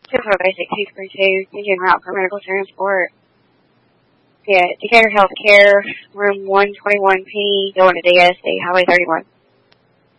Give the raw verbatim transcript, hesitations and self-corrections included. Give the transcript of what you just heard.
Typical Basic two three two, engine route for medical transport. Yeah, Decatur Healthcare, room one twenty-one P, going to D S D, Highway thirty-one.